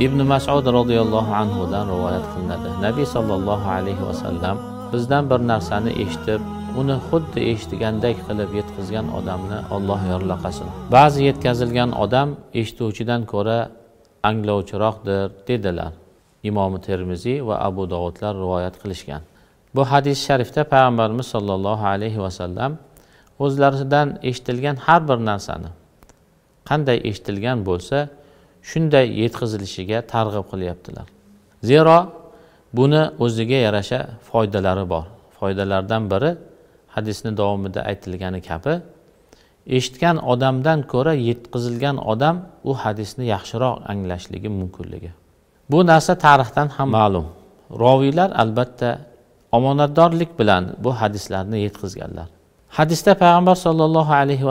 ibn Mas'ud radhiyallohu anhudan rivoyat qilinadi. Nabiy sallallohu alayhi vasallam bizdan bir narsani eshitib, uni xuddi eshitgandek qilib yetkazgan odamni Alloh yorlaqasin. Ba'zi yetkazilgan odam eshituvchidan ko'ra anglovchiroqdir dedilar. Imom Termiziy va Abu Dovudlar rivoyat qilishgan. Bu hadis sharifda payg'ambarimiz sollallohu alayhi vasallam o'zlaridan eshitilgan har bir narsani qanday eshitilgan bo'lsa, shunday yetkazilishiga targ'ib qilyaptilar. Zero buni o'ziga yarasha foydalari bor. Foydalardan biri hadisni davomida aytilgani kabi, eshitgan odamdan ko'ra yetkazilgan odam u hadisni yaxshiroq anglashligi mumkinligi. Bu narsa tarixdan ham ma'lum. Roviylar albatta omonatdorlik bilan bu hadislarni yetkazganlar. Hadisda payg'ambar sollallohu alayhi